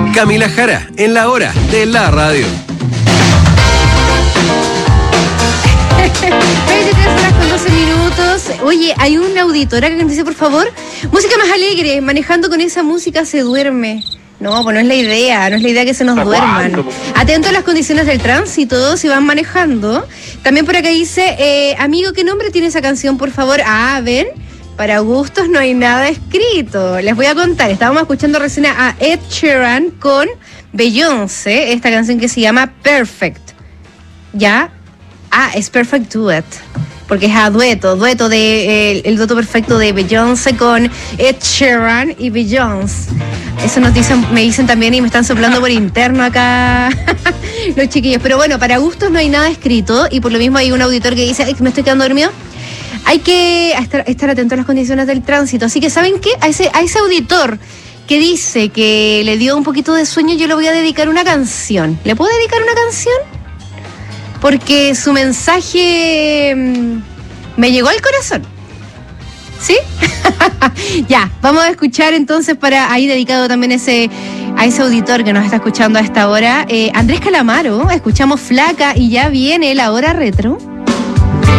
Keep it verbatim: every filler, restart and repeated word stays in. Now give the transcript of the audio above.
Camila Jara, en la hora de la radio. veintitrés horas con doce minutos. Oye, hay una auditora que dice, por favor, música más alegre. Manejando con esa música se duerme. No, pues no es la idea, no es la idea que se nos duerman. Atento a las condiciones del tránsito, si van manejando. También por acá dice, eh, amigo, ¿qué nombre tiene esa canción, por favor? Ah, ven, para gustos no hay nada escrito. Les voy a contar, estábamos escuchando recién a Ed Sheeran con Beyoncé, esta canción que se llama Perfect. ¿Ya? Ah, es Perfect Duet. Porque es a dueto, dueto de eh, el dueto perfecto de Beyoncé con Ed Sheeran y Beyoncé. Eso nos dicen, me dicen también y me están soplando por interno acá los chiquillos. Pero bueno, para gustos no hay nada escrito y por lo mismo hay un auditor que dice, ay, me estoy quedando dormido. Hay que estar, estar atento a las condiciones del tránsito. Así que, ¿saben qué? A ese, a ese auditor que dice que le dio un poquito de sueño, yo le voy a dedicar una canción. ¿Le puedo dedicar una canción? Porque su mensaje mmm, me llegó al corazón. ¿Sí? Ya, vamos a escuchar entonces para ahí dedicado también ese, a ese auditor que nos está escuchando a esta hora. Eh, Andrés Calamaro, escuchamos Flaca y ya viene la hora retro.